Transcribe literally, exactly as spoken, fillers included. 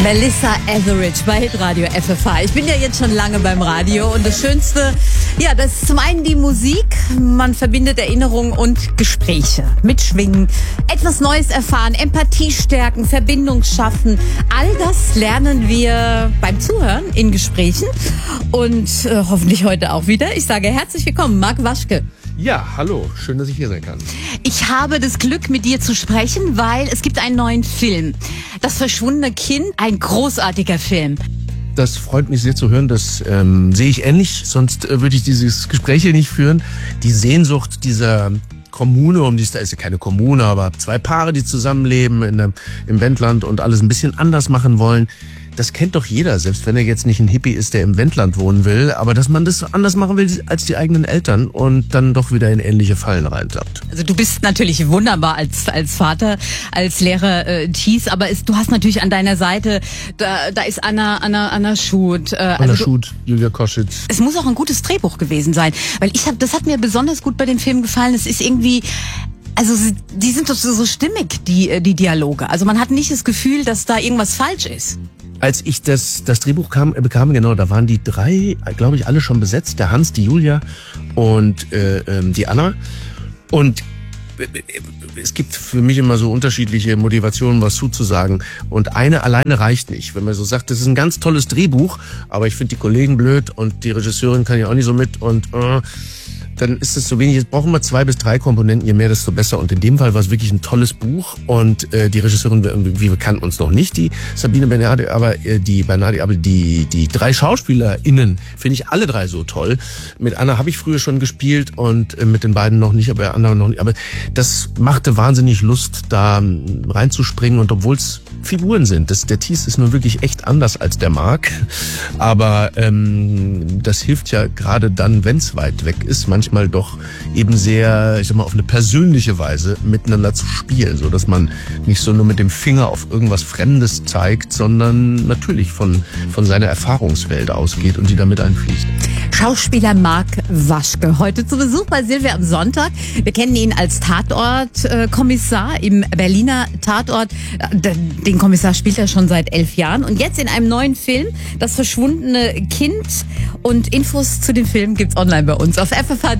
Melissa Etheridge bei Hitradio F F H. Ich bin ja jetzt schon lange beim Radio und das Schönste, ja, das ist zum einen die Musik. Man verbindet Erinnerungen und Gespräche, mitschwingen, etwas Neues erfahren, Empathie stärken, Verbindung schaffen. All das lernen wir beim Zuhören in Gesprächen und äh, hoffentlich heute auch wieder. Ich sage herzlich willkommen, Marc Waschke. Ja, hallo, schön, dass ich hier sein kann. Ich habe das Glück, mit dir zu sprechen, weil es gibt einen neuen Film. Das verschwundene Kind, ein großartiger Film. Das freut mich sehr zu hören, das ähm, sehe ich ähnlich, sonst äh, würde ich dieses Gespräch hier nicht führen. Die Sehnsucht dieser Kommune, um die es da ist, ja keine Kommune, aber zwei Paare, die zusammenleben in der, im Wendland und alles ein bisschen anders machen wollen. Das kennt doch jeder, selbst wenn er jetzt nicht ein Hippie ist, der im Wendland wohnen will, aber dass man das anders machen will als die eigenen Eltern und dann doch wieder in ähnliche Fallen reintappt. Also du bist natürlich wunderbar als als Vater, als Lehrer äh, Thies, aber ist, du hast natürlich an deiner Seite, da, da ist Anna Anna Anna Schut. Äh, Anna also Schut, Julia Koschitz. Es muss auch ein gutes Drehbuch gewesen sein, weil ich habe, das hat mir besonders gut bei dem Film gefallen. Es ist irgendwie Also die sind so, so stimmig, die die Dialoge. Also man hat nicht das Gefühl, dass da irgendwas falsch ist. Als ich das, das Drehbuch kam, bekam, genau, da waren die drei, glaube ich, alle schon besetzt. Der Hans, die Julia und äh, ähm, die Anna. Und es gibt für mich immer so unterschiedliche Motivationen, was zuzusagen. Und eine alleine reicht nicht. Wenn man so sagt, das ist ein ganz tolles Drehbuch, aber ich finde die Kollegen blöd und die Regisseurin kann ja auch nicht so mit und äh, dann ist es so wenig. Jetzt brauchen wir zwei bis drei Komponenten, je mehr, desto besser. Und in dem Fall war es wirklich ein tolles Buch. Und äh, die Regisseurin, wir, wir kannten uns noch nicht, die Sabine Bernardi, aber äh, die Bernardi, aber die die drei SchauspielerInnen finde ich alle drei so toll. Mit Anna habe ich früher schon gespielt und äh, mit den beiden noch nicht, aber anderen noch nicht. Aber das machte wahnsinnig Lust, da reinzuspringen. Und obwohl es Figuren sind, das, der Thies ist nun wirklich echt anders als der Marc. Aber ähm, das hilft ja gerade dann, wenn es weit weg ist, manchmal doch eben sehr, ich sag mal, auf eine persönliche Weise miteinander zu spielen, so dass man nicht so nur mit dem Finger auf irgendwas Fremdes zeigt, sondern natürlich von von seiner Erfahrungswelt ausgeht und die damit einfließt. Schauspieler Marc Waschke, heute zu Besuch bei Silvia am Sonntag. Wir kennen ihn als Tatortkommissar im Berliner Tatort. Den Kommissar spielt er schon seit elf Jahren und jetzt in einem neuen Film, Das verschwundene Kind. Und Infos zu dem Film gibt's online bei uns auf f f h punkt